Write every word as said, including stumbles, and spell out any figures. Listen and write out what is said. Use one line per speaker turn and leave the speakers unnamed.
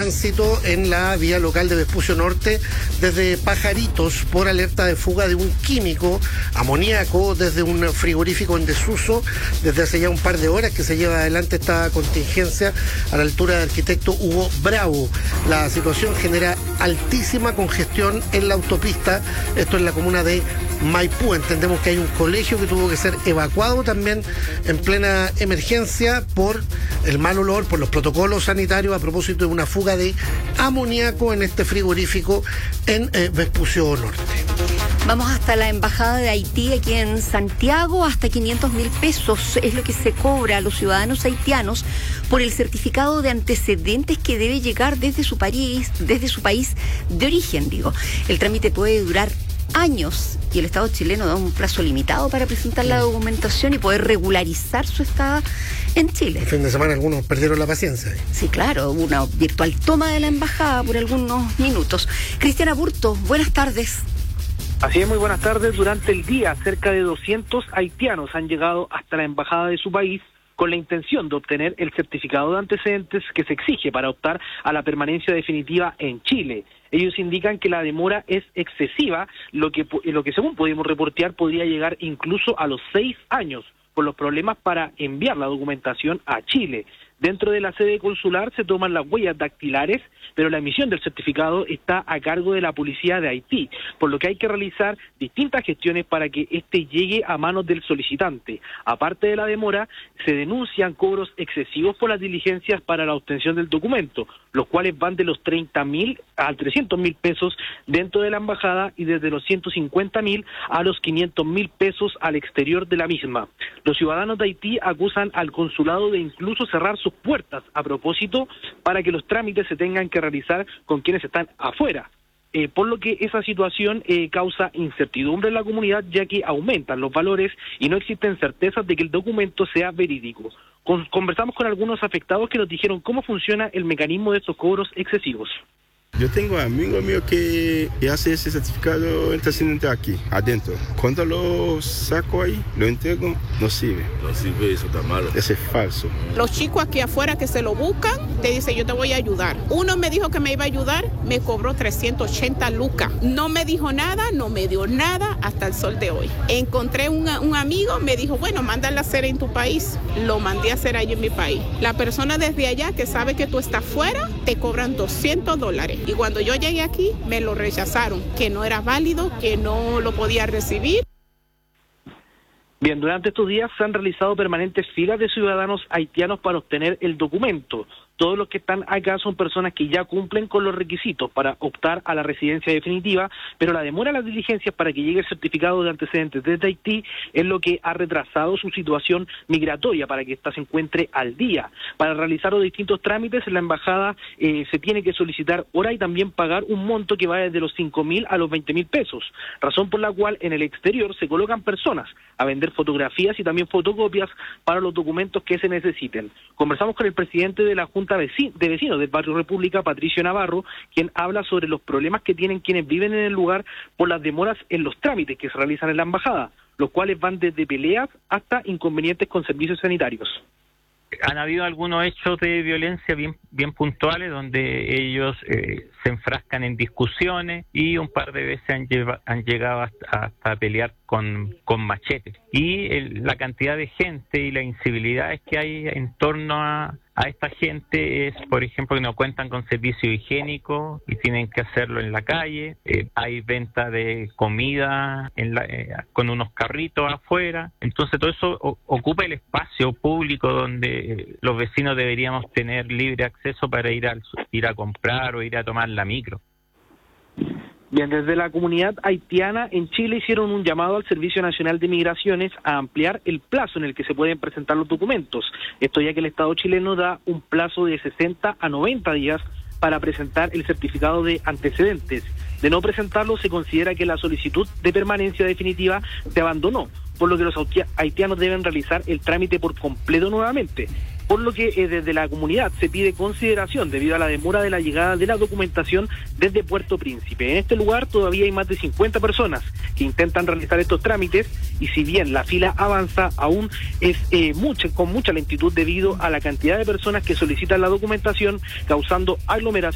tránsito en la vía local de Vespucio Norte desde Pajaritos por alerta de fuga de un químico amoníaco desde un frigorífico en desuso desde hace ya un par de horas que se lleva adelante esta contingencia a la altura del Arquitecto Hugo Bravo. La situación genera altísima congestión en la autopista, esto en la comuna de Maipú. Entendemos que hay un colegio que tuvo que ser evacuado también en plena emergencia por el mal olor, por los protocolos sanitarios a propósito de una fuga de amoníaco en este frigorífico en eh, Vespucio Norte.
Vamos hasta la Embajada de Haití aquí en Santiago. Hasta quinientos mil pesos es lo que se cobra a los ciudadanos haitianos por el certificado de antecedentes que debe llegar desde su país, desde su país de origen, digo. El trámite puede durar años y el Estado chileno da un plazo limitado para presentar la documentación y poder regularizar su estado en Chile.
El fin de semana algunos perdieron la paciencia.
Sí, claro, una virtual toma de la embajada por algunos minutos. Cristiana Burto, buenas tardes.
Así es, muy buenas tardes. Durante el día, cerca de doscientos haitianos han llegado hasta la embajada de su país con la intención de obtener el certificado de antecedentes que se exige para optar a la permanencia definitiva en Chile. Ellos indican que la demora es excesiva, lo que, lo que según pudimos reportear podría llegar incluso a los seis años por los problemas para enviar la documentación a Chile. Dentro de la sede consular se toman las huellas dactilares, pero la emisión del certificado está a cargo de la policía de Haití, por lo que hay que realizar distintas gestiones para que éste llegue a manos del solicitante. Aparte de la demora, se denuncian cobros excesivos por las diligencias para la obtención del documento, los cuales van de los treinta mil a trescientos mil pesos dentro de la embajada y desde los ciento cincuenta mil a los quinientos mil pesos al exterior de la misma. Los ciudadanos de Haití acusan al consulado de incluso cerrar sus puertas a propósito para que los trámites se tengan que realizar con quienes están afuera. Eh, por lo que esa situación eh, causa incertidumbre en la comunidad, ya que aumentan los valores y no existen certezas de que el documento sea verídico. Con, conversamos con algunos afectados que nos dijeron cómo funciona el mecanismo de estos cobros excesivos.
Yo tengo amigos míos que hacen ese certificado antecedente aquí, adentro. Cuando lo saco ahí, lo entrego, no sirve.
No sirve, eso está malo.
Ese es falso.
Los chicos aquí afuera que se lo buscan, te dicen yo te voy a ayudar. Uno me dijo que me iba a ayudar, me cobró trescientos ochenta lucas. No me dijo nada, no me dio nada hasta el sol de hoy. Encontré un, un amigo, me dijo, bueno, mándala a hacer en tu país. Lo mandé a hacer ahí en mi país. La persona desde allá que sabe que tú estás fuera, te cobran doscientos dólares. Y cuando yo llegué aquí, me lo rechazaron, que no era válido, que no lo podía recibir.
Bien, durante estos días se han realizado permanentes filas de ciudadanos haitianos para obtener el documento. Todos los que están acá son personas que ya cumplen con los requisitos para optar a la residencia definitiva, pero la demora en las diligencias para que llegue el certificado de antecedentes desde Haití es lo que ha retrasado su situación migratoria para que ésta se encuentre al día. Para realizar los distintos trámites en la embajada eh, se tiene que solicitar hora y también pagar un monto que va desde los cinco mil a los veinte mil pesos, razón por la cual en el exterior se colocan personas a vender fotografías y también fotocopias para los documentos que se necesiten. Conversamos con el presidente de la Junta de Vecinos del Barrio República, Patricio Navarro, quien habla sobre los problemas que tienen quienes viven en el lugar por las demoras en los trámites que se realizan en la embajada, los cuales van desde peleas hasta inconvenientes con servicios sanitarios.
Han habido algunos hechos de violencia bien bien puntuales donde ellos eh, se enfrascan en discusiones y un par de veces han, lleva, han llegado hasta, hasta pelear con, con machetes. Y el, la cantidad de gente y las incivilidades que hay en torno a, a esta gente es, por ejemplo, que no cuentan con servicio higiénico y tienen que hacerlo en la calle. Eh, hay venta de comida en la, eh, con unos carritos afuera. Entonces todo eso o, ocupa el espacio público donde eh, los vecinos deberíamos tener libre acceso para ir a, ir a comprar o ir a tomar la micro.
Bien, desde la comunidad haitiana en Chile hicieron un llamado al Servicio Nacional de Migraciones a ampliar el plazo en el que se pueden presentar los documentos. Esto ya que el Estado chileno da un plazo de sesenta a noventa días para presentar el certificado de antecedentes. De no presentarlo, se considera que la solicitud de permanencia definitiva se abandonó, por lo que los haitianos deben realizar el trámite por completo nuevamente. Por lo que eh, desde la comunidad se pide consideración debido a la demora de la llegada de la documentación desde Puerto Príncipe. En este lugar todavía hay más de cincuenta personas que intentan realizar estos trámites y si bien la fila avanza, aún es eh, mucha, con mucha lentitud debido a la cantidad de personas que solicitan la documentación, causando aglomeración